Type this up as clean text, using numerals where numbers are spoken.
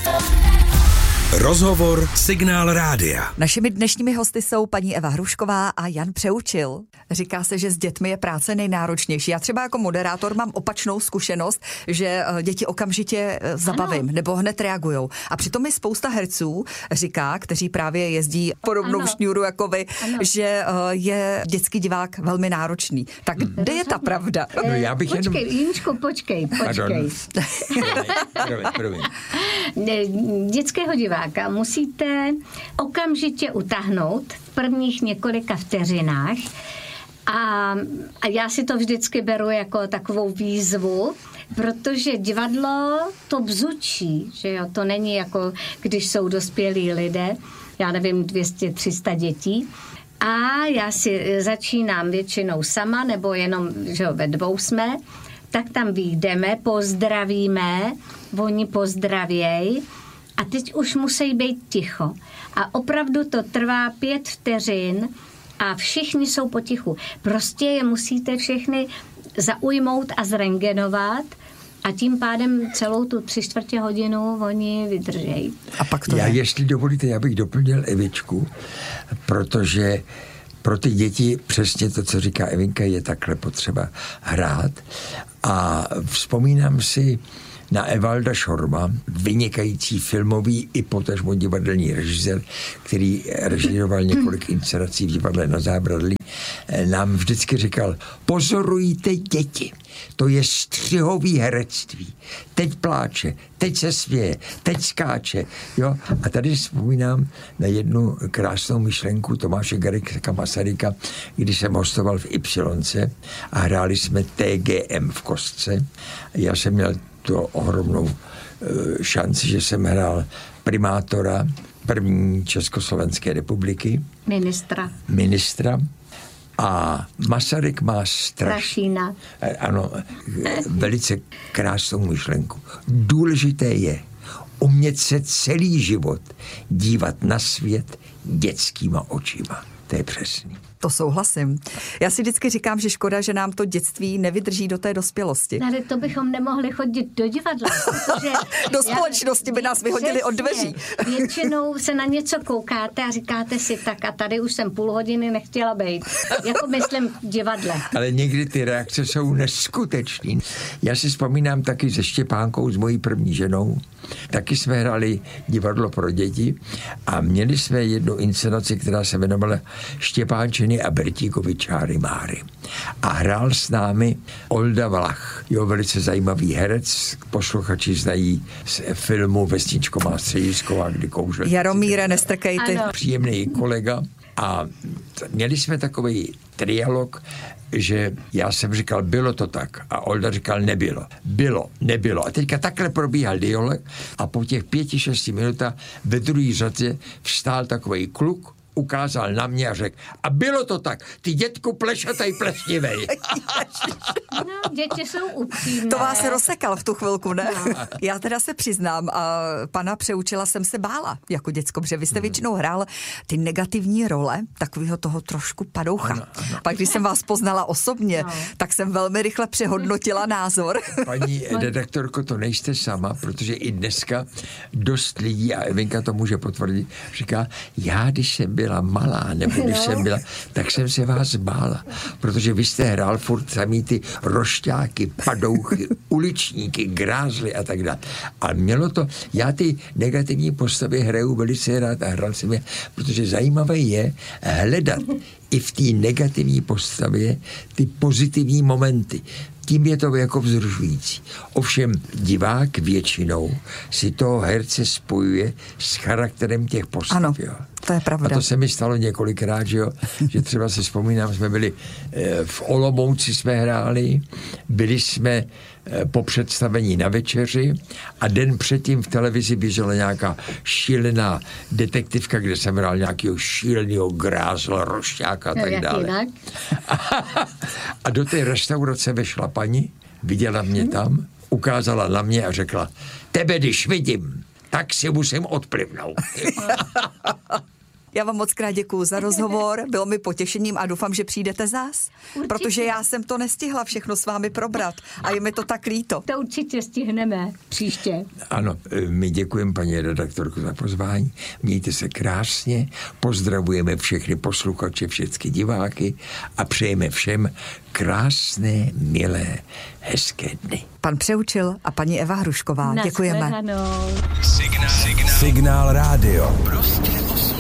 Rozhovor Signál Rádia. Našimi dnešními hosty jsou paní Eva Hrušková a Jan Přeučil. Říká se, že s dětmi je práce nejnáročnější. Já třeba jako moderátor mám opačnou zkušenost, že děti okamžitě zabavím nebo hned reagujou. A přitom mi spousta herců říká, kteří právě jezdí podobnou šňůru jako vy, že je dětský divák velmi náročný. Tak kde je ta pravda? No, já bych Jiničko, počkej. Promiň. Dětského diváka musíte okamžitě utáhnout v prvních několika vteřinách a já si to vždycky beru jako takovou výzvu, protože divadlo to bzučí, že jo, to není jako když jsou dospělí lidé, já nevím, 200-300 dětí. A já si začínám většinou sama, nebo jenom, že jo, ve dvou jsme, tak tam vyjdeme, pozdravíme, oni pozdravěj a teď už musí být ticho. A opravdu to trvá 5 vteřin a všichni jsou potichu. Prostě je musíte všechny zaujmout a zrengenovat a tím pádem celou tu 3/4 hodinu oni vydržejí. A pak to jestli dovolíte, já bych doplnil Evičku, protože pro ty děti přesně to, co říká Evinka, je takhle potřeba hrát. A vzpomínám si na Evalda Šorma, vynikající filmový i potažmo divadelní režisér, který režíroval několik inscenací v divadle Na Zábradlí, nám vždycky říkal, pozorujte děti, to je střihový herectví. Teď pláče, teď se směje, teď skáče. Jo? A tady vzpomínám na jednu krásnou myšlenku Tomáše Garrigua Masaryka, když jsem hostoval v Ypsilonce a hráli jsme TGM v kostce. Já jsem měl tu ohromnou šanci, že jsem hrál primátora první Československé republiky. Ministra. A Masaryk má Strašína. Ano, velice krásnou myšlenku. Důležité je umět se celý život dívat na svět dětskýma očima. To je přesný. To souhlasím. Já si vždycky říkám, že škoda, že nám to dětství nevydrží do té dospělosti. Ale to bychom nemohli chodit do divadla. Do společnosti by nás vyhodili od dveří. Většinou se na něco koukáte a říkáte si tak a tady už jsem půl hodiny nechtěla být. Jako myslím divadle. Ale někdy ty reakce jsou neskutečný. Já si vzpomínám taky se Štěpánkou, s mojí první ženou. Taky jsme hrali divadlo pro děti a měli jsme jednu inscenaci, která se jmenovala Štěpánčiny a Bertíkovi čáry máry. A hrál s námi Olda Vlach. Jo, velice zajímavý herec. Posluchači znají z filmu Vesničko má středisko a kdy kouřil. Jaromíre, nestrkej ty. Příjemný kolega. A měli jsme takový trialog, že já jsem říkal, bylo to tak. A Olda říkal, nebylo. Bylo, nebylo. A teďka takhle probíhal dialog a po těch 5-6 minutách ve druhé řadě vstál takový kluk, ukázal na mě a řekl, a bylo to tak, ty dětku plešatej plesnivej. No, děti jsou upřímné. To vás rozsekal v tu chvilku, ne? No. Já teda se přiznám, a pana Přeučila jsem se bála jako děcko, protože vy jste většinou hrál ty negativní role, takového toho trošku padoucha. Ano. Pak když jsem vás poznala osobně, tak jsem velmi rychle přehodnotila názor. Paní redaktorko, to nejste sama, protože i dneska dost lidí, a Evinka to může potvrdit, říká, já když jsem byla malá, nebo když jsem byla, tak jsem se vás bála, protože vy jste hrál furt samý ty rošťáky, padouchy, uličníky, grázly a tak dále. A mělo to, já ty negativní postavy hraju velice rád a hrál jsem je, protože zajímavé je hledat i v té negativní postavě ty pozitivní momenty. Tím je to jako vzrušující. Ovšem divák většinou si toho herce spojuje s charakterem těch postav. Ano, jo. to je pravda. A to se mi stalo několikrát, že třeba si vzpomínám, jsme byli v Olomouci jsme hráli, byli jsme po představení na večeři a den předtím v televizi běžela nějaká šílená detektivka, kde jsem hrál nějakého šíleného grázla, rošťáka a tak dále. A do té restaurace vešla paní, viděla mě tam, ukázala na mě a řekla, tebe když vidím, tak si musím odplivnout. Já vám moc krát děkuju za rozhovor, bylo mi potěšením a doufám, že přijdete zás, protože já jsem to nestihla všechno s vámi probrat a je mi to tak líto. To určitě stihneme příště. Ano, my děkujeme paní redaktorku za pozvání, mějte se krásně, pozdravujeme všechny posluchače, všechny diváky a přejeme všem krásné, milé, hezké dny. Pan Přeučil a paní Eva Hrušková, děkujeme. Signál rádio. Prostě